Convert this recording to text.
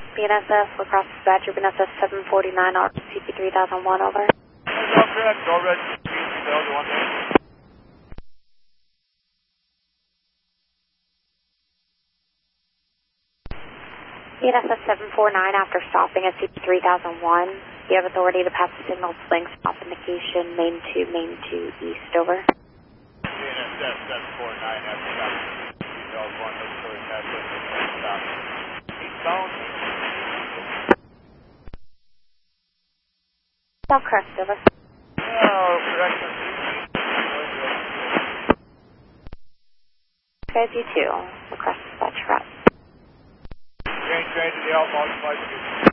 BNSF, across dispatcher, BNSF 749, CP 3001, over. All correct, all red, Delta 1 there. BNSF 749, after stopping at CP 3001, you have authority to pass the signal link stop indication, main 2 east, over. BNSF 749, after stopping at CP 3001, no story pass the link stop. Eastbound. South correct, over. Oh, correct. Guys, you too. Across dispatch route. Change to the Alpha,